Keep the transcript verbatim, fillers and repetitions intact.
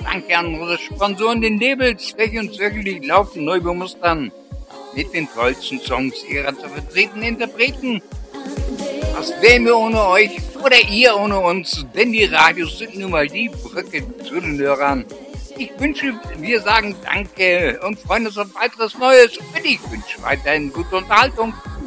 danke an unsere Sponsoren, den Labels, welche uns wirklich laufend neu bemustern. Mit den tollsten Songs ihrer zu vertretenen Interpreten. Was wären wir ohne euch oder ihr ohne uns? Denn die Radios sind nun mal die Brücke zu den Hörern. Ich wünsche, wir sagen Danke und freuen uns auf weiteres Neues. Und ich wünsche weiterhin gute Unterhaltung